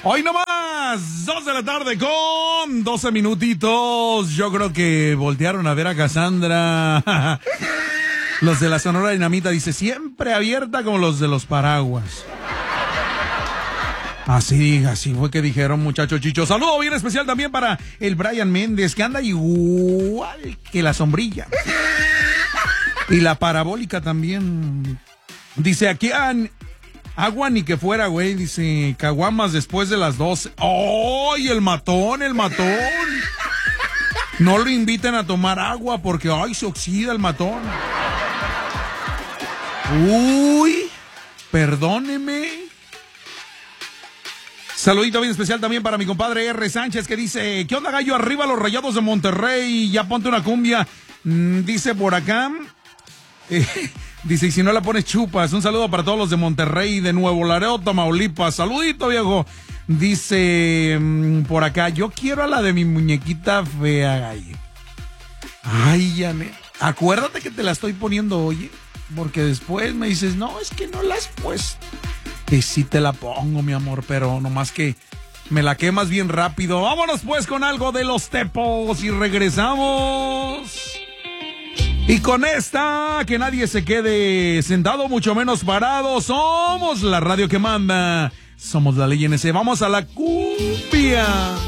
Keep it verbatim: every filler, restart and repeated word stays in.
Hoy nomás, dos de la tarde con doce minutitos. Yo creo que voltearon a ver a Cassandra. Los de la Sonora Dinamita, dice, siempre abierta como los de los paraguas. Así, así fue que dijeron, muchachos chichos. Saludo bien especial también para el Brian Méndez, que anda igual que la sombrilla. Y la parabólica también. Dice, aquí han... Agua ni que fuera, güey, dice, caguamas después de las doce. ¡Ay, el matón, el matón! No lo inviten a tomar agua porque, ay, se oxida el matón. Uy, perdóneme. Saludito bien especial también para mi compadre R. Sánchez, que dice, ¿qué onda, gallo? Arriba los Rayados de Monterrey, ya ponte una cumbia. Mm, dice por acá... Eh, dice, y si no la pones chupas. Un saludo para todos los de Monterrey, de Nuevo Laredo, Tamaulipas. Saludito, viejo. Dice mmm, por acá, yo quiero a la de mi muñequita fea, gallo. Ay, Janet, acuérdate que te la estoy poniendo, oye, porque después me dices, no, es que no la has puesto. Que sí te la pongo, mi amor, pero nomás que me la quemas bien rápido. Vámonos pues con algo de los Tepos y regresamos. Y con esta, que nadie se quede sentado, mucho menos parado. Somos la radio que manda. Somos la ley N S. Vamos a la cumbia.